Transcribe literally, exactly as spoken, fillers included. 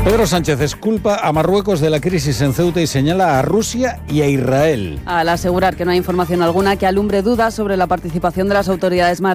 Pedro Sánchez exculpa a Marruecos de la crisis en Ceuta y señala a Rusia y a Israel. Al asegurar que no hay información alguna que alumbre dudas sobre la participación de las autoridades marroquíes